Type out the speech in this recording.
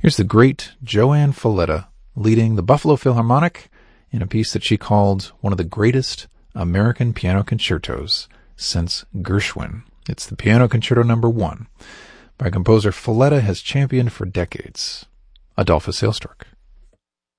Here's the great Joanne Falletta leading the Buffalo Philharmonic in a piece that she called one of the greatest American piano concertos since Gershwin. It's the Piano Concerto No. 1 by a composer Falletta has championed for decades, Adolphus Hailstork.